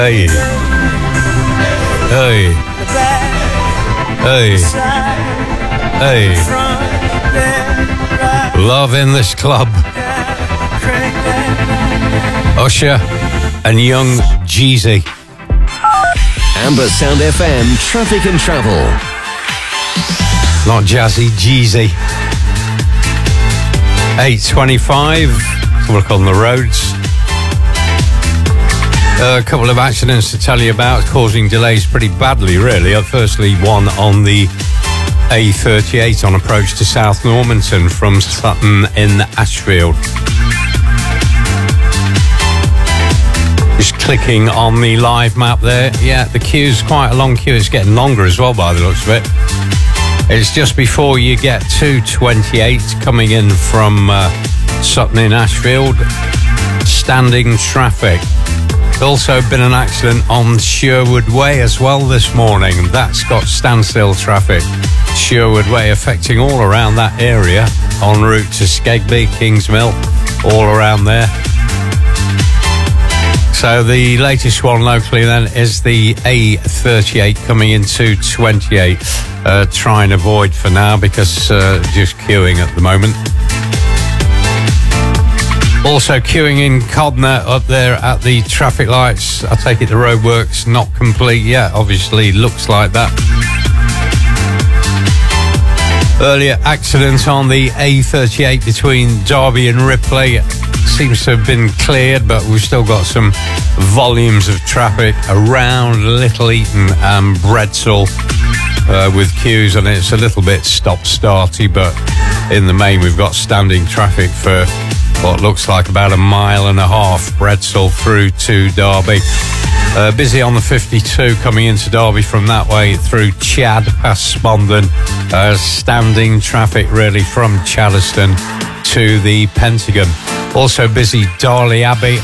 Hey. Hey. Hey. Hey. Love in this club. Usher and Young Jeezy. Amber Sound FM Traffic and Travel. Not Jazzy, Jeezy. 8:25. Look on the roads. A couple of accidents to tell you about, causing delays pretty badly, really. Firstly, one on the A38 on approach to South Normanton from Sutton in Ashfield. Just clicking on the live map there. Yeah, the queue's quite a long queue. It's getting longer as well by the looks of it. It's just before you get to 28 coming in from Sutton in Ashfield. Standing traffic. Also been an accident on Sherwood Way as well this morning. That's got standstill traffic. Sherwood Way affecting all around that area, en route to Skegby, Kingsmill, all around there. So the latest one locally then is the A38 coming into 28. Try and avoid for now because just queuing at the moment. Also queuing in Codner up there at the traffic lights. I take it the roadwork's not complete yet. Obviously looks like that. Earlier accident on the A38 between Derby and Ripley seems to have been cleared, but we've still got some volumes of traffic around Little Eaton and Bredsall with queues, and it's a little bit stop-starty, but in the main we've got standing traffic for what looks like about a mile and a half, Bredsall through to Derby. Busy on the 52 coming into Derby from that way through Chad past Spondon. Standing traffic really from Chaddeston to the Pentagon. Also busy Darley Abbey